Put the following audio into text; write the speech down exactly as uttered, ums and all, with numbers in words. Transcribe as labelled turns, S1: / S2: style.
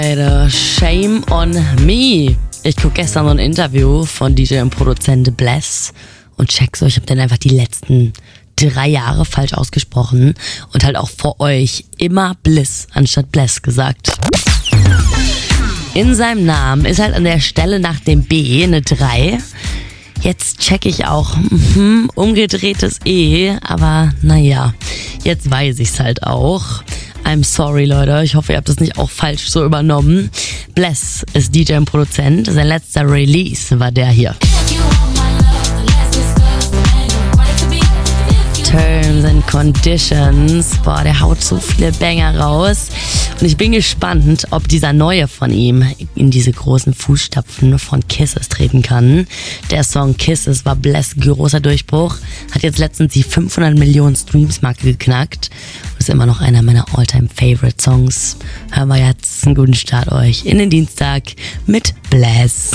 S1: Leute, Shame on me. Ich gucke gestern so ein Interview von D J und Produzent Bless und check so, ich habe dann einfach die letzten drei Jahre falsch ausgesprochen und halt auch vor euch immer Bliss anstatt Bless gesagt. In seinem Namen ist halt an der Stelle nach dem B eine drei. Jetzt check ich auch, mhm, umgedrehtes E, aber naja, jetzt weiß ich's halt auch. I'm sorry, Leute, ich hoffe, ihr habt das nicht auch falsch so übernommen. Bless ist D J und Produzent, sein letzter Release war der hier. Terms and Conditions, boah, der haut so viele Banger raus. Und ich bin gespannt, ob dieser neue von ihm in diese großen Fußstapfen von Kisses treten kann. Der Song Kisses war Bless großer Durchbruch, hat jetzt letztens die fünfhundert Millionen Streams-Marke geknackt und ist immer noch einer meiner All-Time-Favorite-Songs. Hören wir jetzt einen guten Start euch in den Dienstag mit Bless.